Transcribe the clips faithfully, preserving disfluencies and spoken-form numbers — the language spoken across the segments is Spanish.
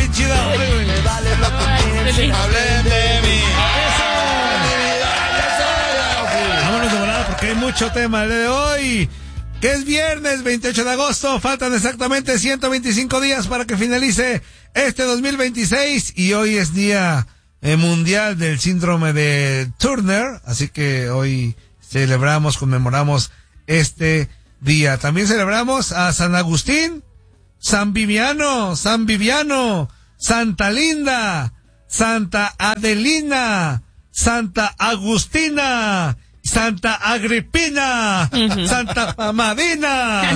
bien chido. Hablen de mí. Vámonos de volada porque hay mucho tema el día de hoy. Que es viernes veintiocho de agosto. Faltan exactamente ciento veinticinco días para que finalice este dos mil veintiséis. Y hoy es día eh, mundial del síndrome de Turner. Así que hoy celebramos, conmemoramos este día. También celebramos a San Agustín, San Viviano, San Viviano, Santa Linda, Santa Adelina, Santa Agustina, Santa Agripina, uh-huh. Santa Amadina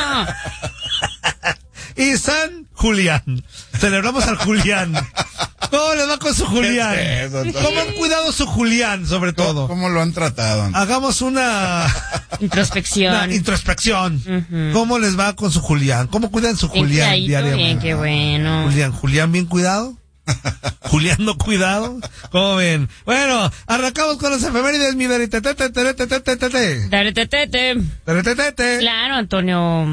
y San Julián. Celebramos al Julián. ¿Cómo le va con su Julián? Es eso, ¿cómo han cuidado su Julián, sobre todo? ¿Cómo, cómo lo han tratado? Hagamos una introspección. Una introspección. Uh-huh. ¿Cómo les va con su Julián? ¿Cómo cuidan su bien Julián diariamente? Bien, qué bueno. Julián, Julián bien cuidado. Julián no cuidado. ¿Cómo ven? Bueno, arrancamos con las efemérides, mi daretetete, daretetete. Daretetete. Daretetete. Claro, Antonio.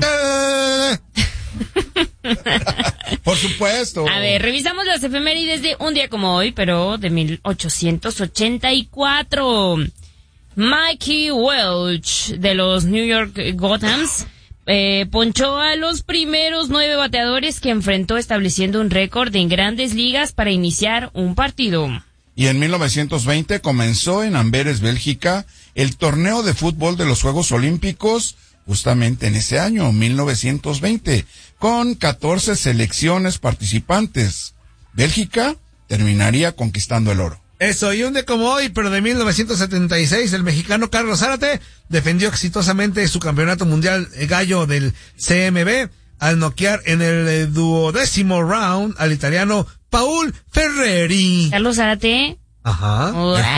Por supuesto. A ver, revisamos las efemérides de un día como hoy, pero de mil ochocientos ochenta y cuatro. Mikey Welch, de los New York Gothams, eh, ponchó a los primeros nueve bateadores que enfrentó, estableciendo un récord en Grandes Ligas para iniciar un partido. Y en mil novecientos veinte comenzó en Amberes, Bélgica, el torneo de fútbol de los Juegos Olímpicos, justamente en ese año, mil novecientos veinte, con catorce selecciones participantes. Bélgica terminaría conquistando el oro. Eso, y un día como hoy, pero de mil novecientos setenta y seis, el mexicano Carlos Zárate defendió exitosamente su campeonato mundial gallo del C M B al noquear en el duodécimo round al italiano Paul Ferreri. Carlos Zárate. Ajá.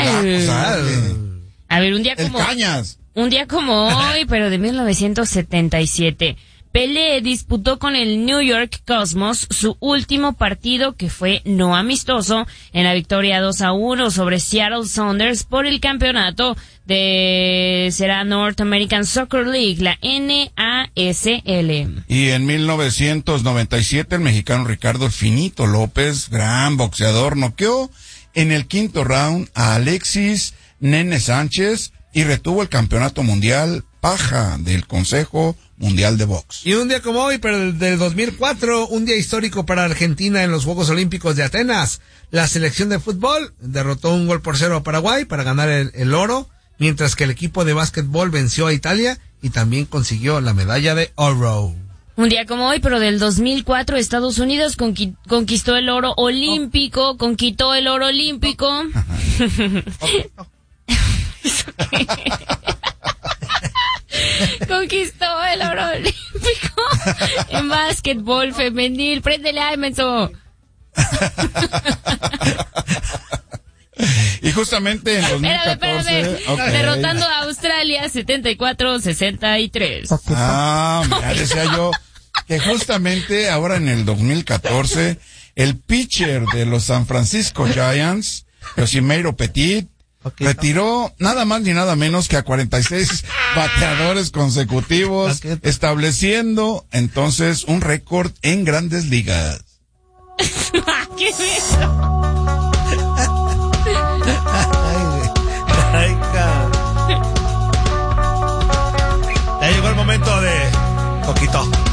A ver, un día como... El Cañas. Un día como hoy, pero de mil novecientos setenta y siete, Pelé disputó con el New York Cosmos su último partido, que fue no amistoso, en la victoria dos a uno sobre Seattle Sounders por el campeonato de será North American Soccer League, la N A S L. Y en mil novecientos noventa y siete el mexicano Ricardo El Finito López, gran boxeador, noqueó en el quinto round a Alexis Nene Sánchez y retuvo el campeonato mundial paja del Consejo Mundial de Box. Y un día como hoy, pero del dos mil cuatro, un día histórico para Argentina en los Juegos Olímpicos de Atenas. La selección de fútbol derrotó un gol por cero a Paraguay para ganar el, el oro, mientras que el equipo de básquetbol venció a Italia y también consiguió la medalla de oro. Un día como hoy, pero del dos mil cuatro, Estados Unidos conqui- conquistó el oro olímpico, oh. conquistó el oro olímpico. Oh. Conquistó el oro olímpico en básquetbol femenil. Préndele a menso. Y justamente en dos mil catorce, espérame, espérame. Okay. Derrotando a Australia setenta y cuatro a sesenta y tres. Ah, mira, decía yo que justamente ahora en el dos mil catorce el pitcher de los San Francisco Giants, Yosimeiro Petit, okay, retiró nada más ni nada menos que a cuarenta y seis bateadores consecutivos, okay, estableciendo entonces un récord en Grandes Ligas. ¿Qué es eso? Ay, ya llegó el momento de Coquito.